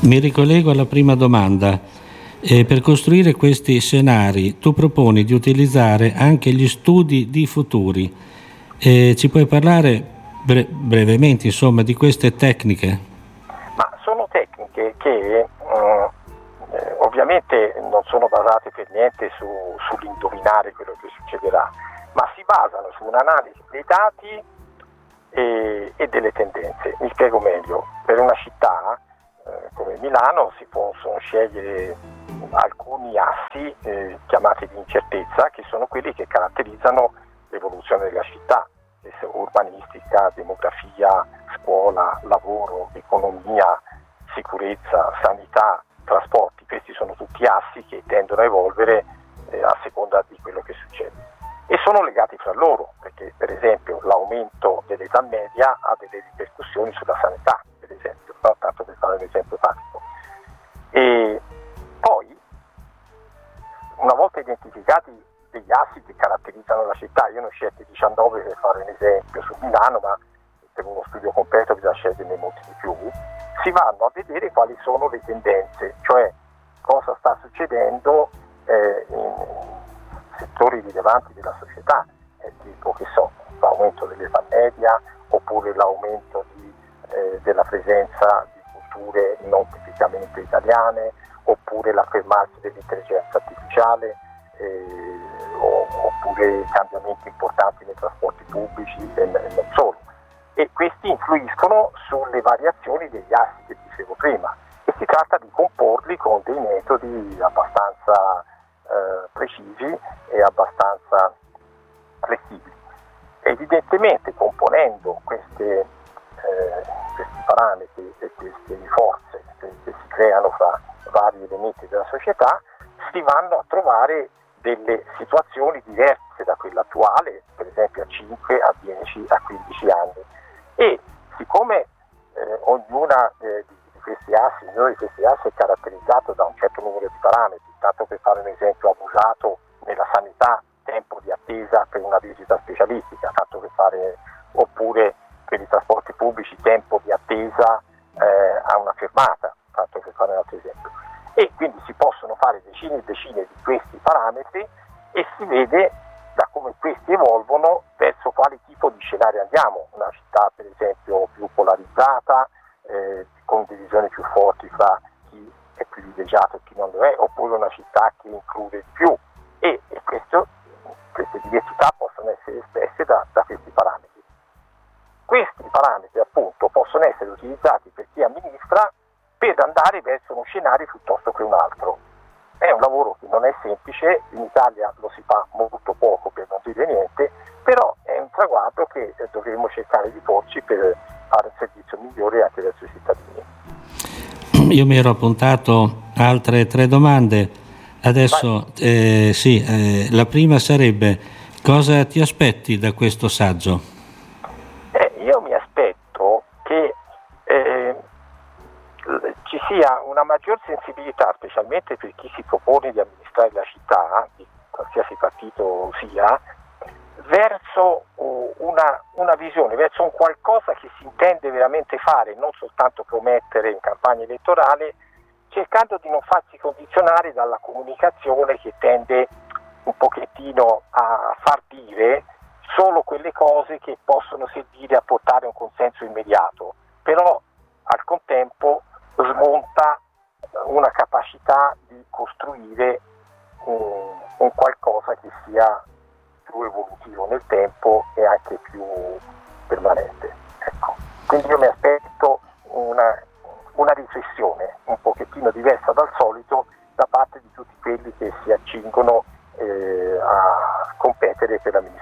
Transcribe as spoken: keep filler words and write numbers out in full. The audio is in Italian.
Mi ricollego alla prima domanda. Eh, per costruire questi scenari tu proponi di utilizzare anche gli studi di futuri. Eh, ci puoi parlare bre- brevemente, insomma, di queste tecniche? Ma sono tecniche che eh, ovviamente non sono basate per niente su, sull'indovinare quello che succederà, ma si basano su un'analisi dei dati e, e delle tendenze. Mi spiego meglio. Per una città eh, come Milano si possono scegliere alcuni assi eh, chiamati di incertezza, che sono quelli che caratterizzano l'evoluzione della città: urbanistica, demografia, scuola, lavoro, economia, sicurezza, sanità, trasporti. Questi sono tutti assi che tendono a evolvere eh, a seconda di quello che succede, e sono legati fra loro, perché per esempio l'aumento dell'età media ha delle ripercussioni sulla sanità, per esempio, no? Tanto per fare un esempio pratico. E poi, una volta identificati degli assi che caratterizzano la città, io ne ho scelti diciannove per fare un esempio su Milano, ma per uno studio completo bisogna sceglierne molti di più, si vanno a vedere quali sono le tendenze, cioè cosa sta succedendo eh, in settori rilevanti della società, eh, tipo che so, l'aumento dell'età media, oppure l'aumento di, eh, della presenza di culture non tipicamente italiane, oppure l'affermarsi dell'intelligenza artificiale, eh, oppure cambiamenti importanti nei trasporti pubblici e, e non solo. E questi influiscono sulle variazioni degli assi che dicevo prima, e si tratta di comporli con dei metodi abbastanza eh, precisi e abbastanza flessibili. Evidentemente, componendo queste, eh, questi parametri e queste forze che, che si creano fra vari elementi della società, si vanno a trovare delle situazioni diverse da quella attuale, per esempio a cinque, a dieci, a quindici anni. E siccome eh, ognuna eh, di, di questi assi, ognuno di questi assi è caratterizzato da un certo numero di parametri, tanto per fare un esempio abusato nella sanità, tempo di attesa per una visita specialistica, tanto per fare, oppure per i trasporti pubblici, tempo di attesa eh, a una fermata, tanto per fare un altro esempio. E quindi si possono fare decine e decine di questi parametri e si vede da come questi evolvono verso quale tipo di scenario andiamo. Una città per esempio più polarizzata, eh, con divisioni più forti fra chi è privilegiato e chi non lo è, oppure una città che include di più. E, e questo, queste diversità possono essere espresse da, da questi parametri. Questi parametri appunto possono essere utilizzati per chi amministra per andare verso uno scenario piuttosto che un altro. È un lavoro che non è semplice, in Italia lo si fa molto poco, per non dire niente, però è un traguardo che dovremmo cercare di porci per fare un servizio migliore anche verso i cittadini. Io mi ero appuntato altre tre domande, adesso eh, sì, eh, la prima sarebbe: cosa ti aspetti da questo saggio? Eh, io mi aspetto che eh, ci sia una maggior sensibilità, specialmente per chi si propone di amministrare la città, di qualsiasi partito sia, verso una, una visione, verso un qualcosa che si intende veramente fare, non soltanto promettere in campagna elettorale, cercando di non farsi condizionare dalla comunicazione che tende un pochettino a far dire solo quelle cose che possono servire a portare un consenso immediato, però al contempo smonta una capacità di costruire un, un qualcosa che sia più evolutivo nel tempo e anche più permanente. Ecco. Quindi io mi aspetto una, una riflessione un pochettino diversa dal solito da parte di tutti quelli che si accingono eh, a competere per la